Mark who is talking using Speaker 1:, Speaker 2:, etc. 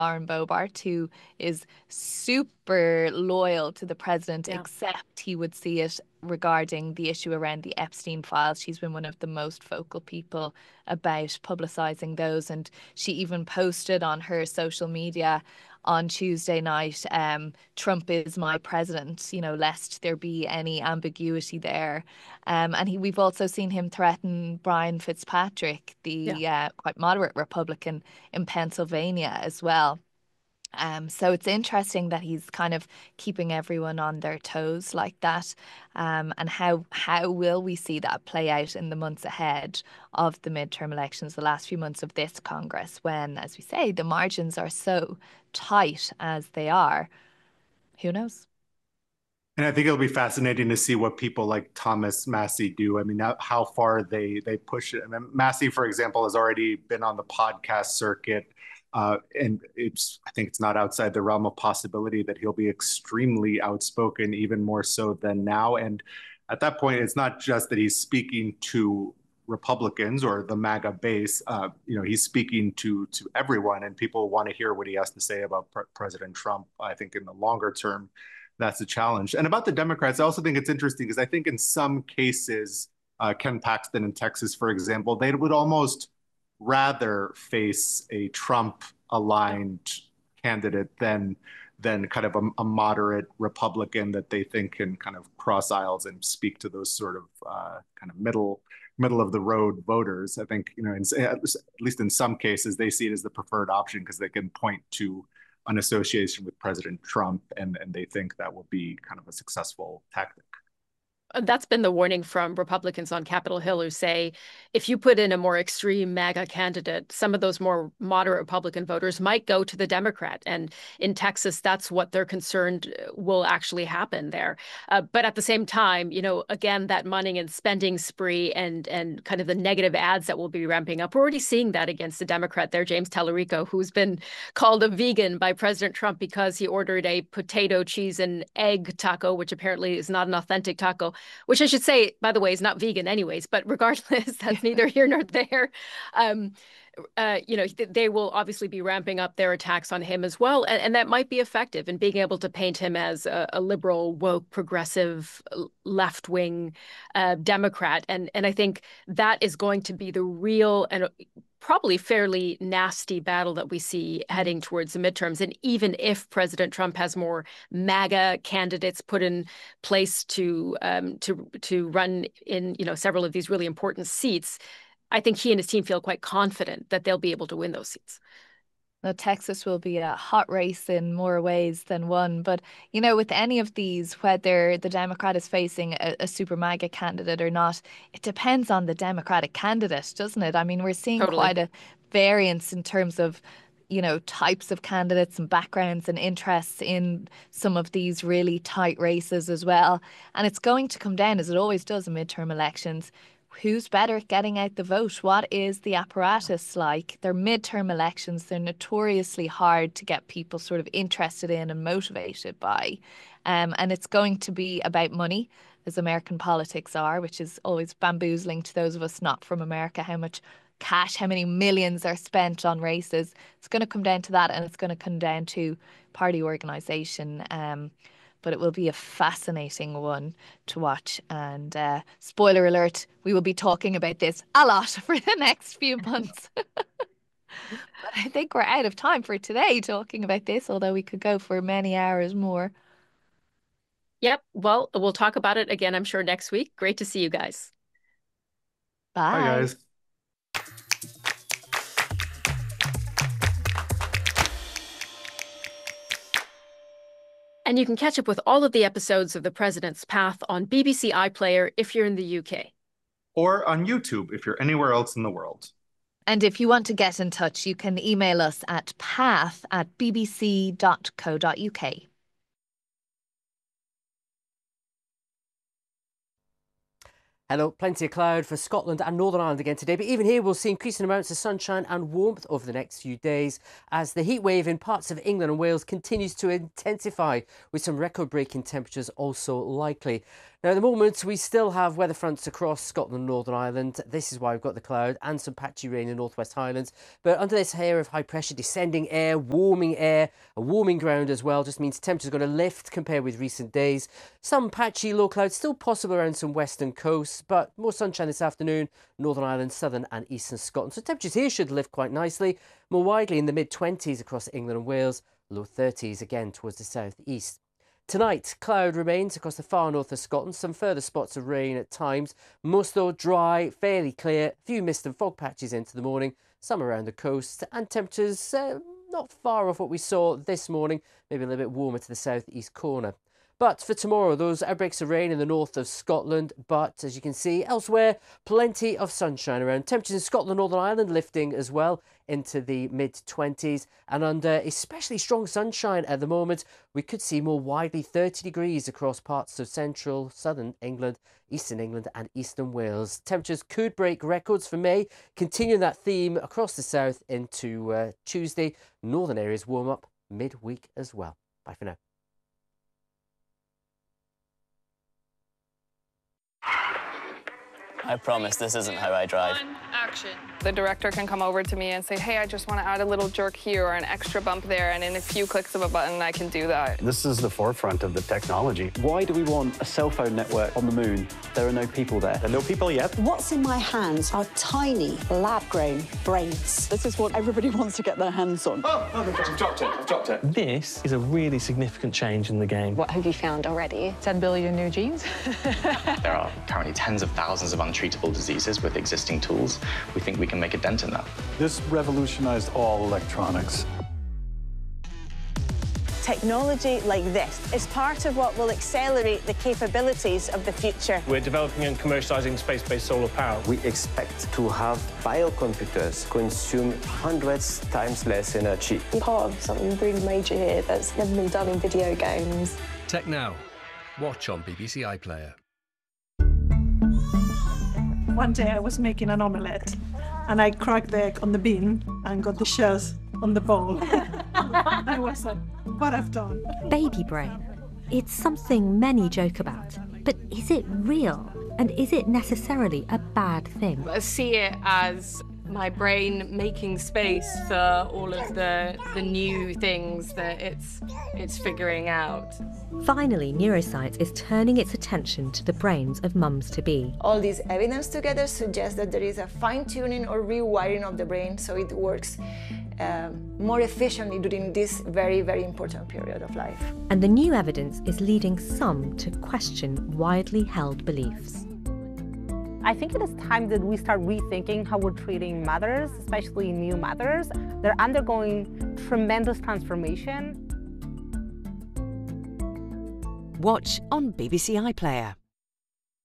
Speaker 1: Lauren Boebert, who is super loyal to the president,
Speaker 2: Yeah.
Speaker 1: except he would see it regarding the issue around the Epstein files. She's been one of the most vocal people about publicizing those. And she even posted on her social media on Tuesday night, Trump is my president, lest there be any ambiguity there. We've also seen him threaten Brian Fitzpatrick,
Speaker 2: Yeah.
Speaker 1: the quite moderate Republican in Pennsylvania as well. So it's interesting that he's kind of keeping everyone on their toes like that. And how will we see that play out in the months ahead of the midterm elections, the last few months of this Congress, when, as we say, the margins are so tight as they are? Who knows?
Speaker 3: And I think it'll be fascinating to see what people like Thomas Massey do. I mean, how far they push it. I mean, Massey, for example, has already been on the podcast circuit, and I think it's not outside the realm of possibility that he'll be extremely outspoken, even more so than now. And at that point, it's not just that he's speaking to Republicans or the MAGA base. He's speaking to everyone, and people want to hear what he has to say about President Trump. I think in the longer term, that's a challenge. And about the Democrats, I also think it's interesting because I think in some cases, Ken Paxton in Texas, for example, they would almost rather face a Trump-aligned candidate than kind of a moderate Republican that they think can kind of cross aisles and speak to those sort of kind of middle of the road voters. I think, at least in some cases, they see it as the preferred option because they can point to an association with President Trump, and they think that will be kind of a successful tactic.
Speaker 2: That's been the warning from Republicans on Capitol Hill who say if you put in a more extreme MAGA candidate, some of those more moderate Republican voters might go to the Democrat. And in Texas, that's what they're concerned will actually happen there. But at the same time, again, that money and spending spree and kind of the negative ads that will be ramping up. We're already seeing that against the Democrat there, James Tallarico, who's been called a vegan by President Trump because he ordered a potato, cheese, and egg taco, which apparently is not an authentic taco, which I should say, by the way, is not vegan anyways, but regardless, that's neither here nor there. They will obviously be ramping up their attacks on him as well. And that might be effective in being able to paint him as a liberal, woke, progressive, left-wing Democrat. And I think that is going to be the real and probably fairly nasty battle that we see heading towards the midterms. And even if President Trump has more MAGA candidates put in place to run in several of these really important seats, I think he and his team feel quite confident that they'll be able to win those seats.
Speaker 1: Now, Texas will be a hot race in more ways than one. But, with any of these, whether the Democrat is facing a super MAGA candidate or not, it depends on the Democratic candidate, doesn't it? I mean, we're seeing
Speaker 2: Totally.
Speaker 1: quite a variance in terms of, types of candidates and backgrounds and interests in some of these really tight races as well. And it's going to come down, as it always does in midterm elections. Who's better at getting out the vote? What is the apparatus like? They're midterm elections. They're notoriously hard to get people sort of interested in and motivated by. And it's going to be about money, as American politics are, which is always bamboozling to those of us not from America, how much cash, how many millions are spent on races. It's going to come down to that, and it's going to come down to party organization. But it will be a fascinating one to watch. And spoiler alert, we will be talking about this a lot for the next few months. But I think we're out of time for today talking about this, although we could go for many hours more.
Speaker 2: Yep. Well, we'll talk about it again, I'm sure, next week. Great to see you guys.
Speaker 3: Bye,
Speaker 1: Bye.
Speaker 3: guys.
Speaker 2: And you can catch up with all of the episodes of The President's Path on BBC iPlayer if you're in the UK.
Speaker 3: Or on YouTube if you're anywhere else in the world.
Speaker 1: And if you want to get in touch, you can email us at path@bbc.co.uk.
Speaker 4: Hello, plenty of cloud for Scotland and Northern Ireland again today, but even here we'll see increasing amounts of sunshine and warmth over the next few days as the heat wave in parts of England and Wales continues to intensify, with some record-breaking temperatures also likely. Now, at the moment, we still have weather fronts across Scotland and Northern Ireland. This is why we've got the cloud and some patchy rain in the North West Highlands. But under this air of high pressure, descending air, a warming ground as well, just means temperatures are going to lift compared with recent days. Some patchy low clouds still possible around some western coasts, but more sunshine this afternoon, Northern Ireland, southern and eastern Scotland. So temperatures here should lift quite nicely, more widely in the mid-20s across England and Wales, low 30s again towards the south-east. Tonight, cloud remains across the far north of Scotland, some further spots of rain at times. Most though dry, fairly clear, a few mist and fog patches into the morning, some around the coast, and temperatures not far off what we saw this morning, maybe a little bit warmer to the south-east corner. But for tomorrow, those outbreaks of rain in the north of Scotland, but as you can see elsewhere, plenty of sunshine around. Temperatures in Scotland and Northern Ireland lifting as well into the mid-20s, and under especially strong sunshine at the moment, we could see more widely 30 degrees across parts of central, southern England, eastern England and eastern Wales. Temperatures could break records for May, continuing that theme across the south into Tuesday. Northern areas warm up midweek as well. Bye for now.
Speaker 5: I promise this isn't how I drive.
Speaker 6: Action. The director can come over to me and say, hey, I just want to add a little jerk here or an extra bump there, and in a few clicks of a button, I can do that.
Speaker 7: This is the forefront of the technology. Why do we want a cell phone network on the moon? There are no people there. There are no people yet.
Speaker 8: What's in my hands are tiny, lab-grown brains. This is what everybody wants to get their hands on.
Speaker 7: Oh, I've dropped it.
Speaker 9: This is a really significant change in the game.
Speaker 10: What have you found already? 10 billion new genes.
Speaker 11: There are currently tens of thousands of untreatable diseases with existing tools. We think we can make a dent in that.
Speaker 7: This revolutionized all electronics.
Speaker 12: Technology like this is part of what will accelerate the capabilities of the future.
Speaker 9: We're developing and commercializing space-based solar power.
Speaker 13: We expect to have biocomputers consume hundreds times less energy.
Speaker 10: You're part of something really major here that's never been done in video games.
Speaker 14: Tech Now. Watch on BBC iPlayer.
Speaker 15: One day I was making an omelette and I cracked the egg on the bean and got the shells on the bowl. I was like, what I've done.
Speaker 16: Baby brain. It's something many joke about, but is it real? And is it necessarily a bad thing?
Speaker 6: I see it as my brain making space for all of the new things that it's figuring out.
Speaker 16: Finally, neuroscience is turning its attention to the brains of mums-to-be.
Speaker 12: All this evidence together suggests that there is a fine-tuning or rewiring of the brain so it works more efficiently during this very, very important period of life.
Speaker 16: And the new evidence is leading some to question widely held beliefs.
Speaker 17: I think it is time that we start rethinking how we're treating mothers, especially new mothers. They're undergoing tremendous transformation.
Speaker 18: Watch on BBC iPlayer.